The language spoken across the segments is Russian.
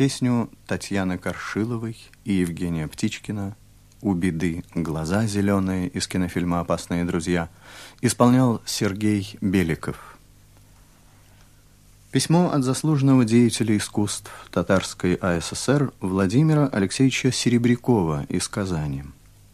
Песню Татьяны Коршиловой и Евгения Птичкина «У беды глаза зеленые» из кинофильма «Опасные друзья» исполнял Сергей Беликов. Письмо от заслуженного деятеля искусств Татарской АССР Владимира Алексеевича Серебрякова из Казани.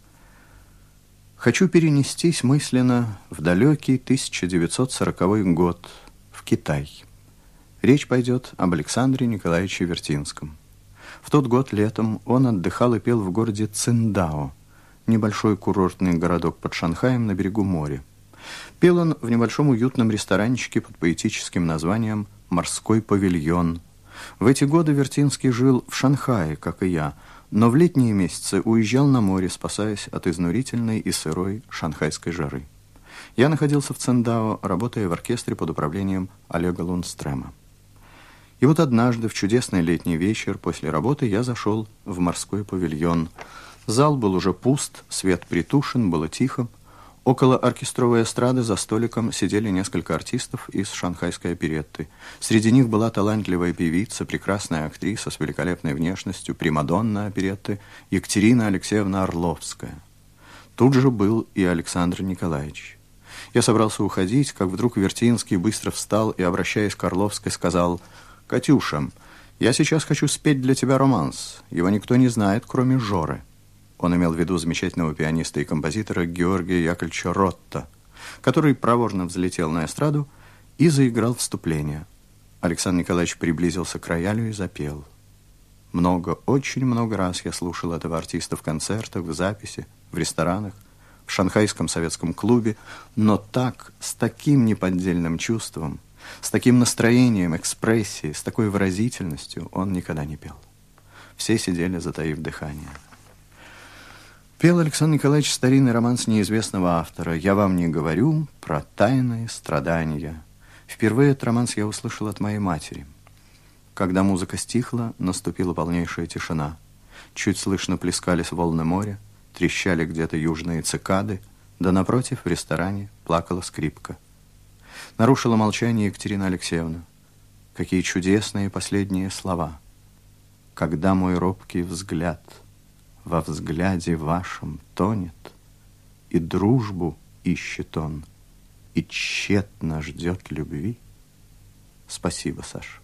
Хочу перенестись мысленно в далекий 1940 год в Китай. Речь пойдет об Александре Николаевиче Вертинском. В тот год летом он отдыхал и пел в городе Циндао, небольшой курортный городок под Шанхаем на берегу моря. Пел он в небольшом уютном ресторанчике под поэтическим названием «Морской павильон». В эти годы Вертинский жил в Шанхае, как и я, но в летние месяцы уезжал на море, спасаясь от изнурительной и сырой шанхайской жары. Я находился в Циндао, работая в оркестре под управлением Олега Лундстрема. И вот однажды, в чудесный летний вечер, после работы я зашел в морской павильон. Зал был уже пуст, свет притушен, было тихо. Около оркестровой эстрады за столиком сидели несколько артистов из шанхайской оперетты. Среди них была талантливая певица, прекрасная актриса с великолепной внешностью, примадонна оперетты Екатерина Алексеевна Орловская. Тут же был и Александр Николаевич. Я собрался уходить, как вдруг Вертинский быстро встал и, обращаясь к Орловской, сказал: «Катюша, я сейчас хочу спеть для тебя романс. Его никто не знает, кроме Жоры». Он имел в виду замечательного пианиста и композитора Георгия Яковлевича Ротта, который проворно взлетел на эстраду и заиграл вступление. Александр Николаевич приблизился к роялю и запел. Очень много раз я слушал этого артиста в концертах, в записи, в ресторанах, в шанхайском советском клубе, но так, с таким неподдельным чувством, с таким настроением, экспрессией, с такой выразительностью он никогда не пел. Все сидели, затаив дыхание. Пел Александр Николаевич старинный романс неизвестного автора «Я вам не говорю про тайные страдания». Впервые этот романс я услышал от моей матери. Когда музыка стихла, наступила полнейшая тишина. Чуть слышно плескались волны моря, трещали где-то южные цикады, да напротив в ресторане плакала скрипка. Нарушила молчание Екатерина Алексеевна. Какие чудесные последние слова. «Когда мой робкий взгляд во взгляде вашем тонет, и дружбу ищет он, и тщетно ждет любви». Спасибо, Саша.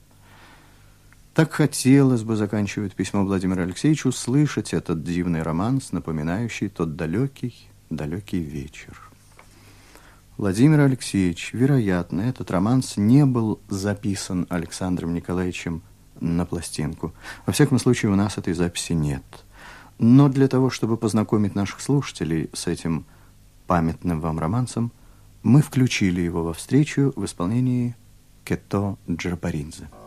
Так хотелось бы, заканчивает письмо Владимир Алексеевич, услышать этот дивный романс, напоминающий тот далекий вечер. Владимир Алексеевич, вероятно, этот романс не был записан Александром Николаевичем на пластинку. Во всяком случае, у нас этой записи нет. Но для того, чтобы познакомить наших слушателей с этим памятным вам романсом, мы включили его во встречу в исполнении Кето Джапаридзе.